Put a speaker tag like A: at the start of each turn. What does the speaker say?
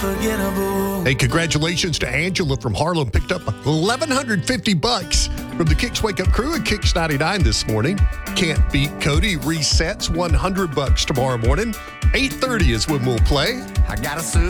A: unforgettable.
B: Hey, congratulations to Angela from Harlem. Picked up $1,150 from the Kicks Wake Up crew at Kicks 99 this morning. Can't Beat Cody resets $100 tomorrow morning. 8:30 is when we'll play.
A: I got a